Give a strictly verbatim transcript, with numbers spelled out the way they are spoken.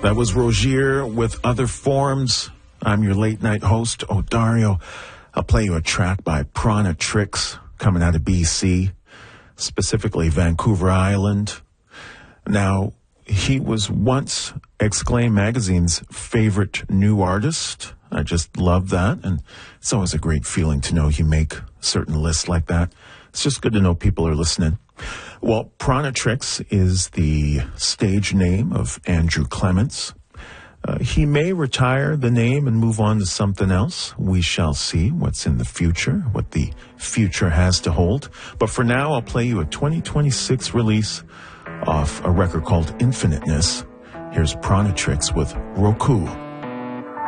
That was Rogier with Other Forms. I'm your late night host, Odario. I'll play you a track by Prana Tricks, coming out of B C, specifically Vancouver Island. Now, he was once Exclaim Magazine's favorite new artist. I just love that, and it's always a great feeling to know you make certain lists like that. It's just good to know people are listening. Well, Prana Tricks is the stage name of Andrew Clements. Uh, he may retire the name and move on to something else. We shall see what's in the future, what the future has to hold. But for now, I'll play you a twenty twenty-six release off a record called Infiniteness. Here's Prana Tricks with Roku.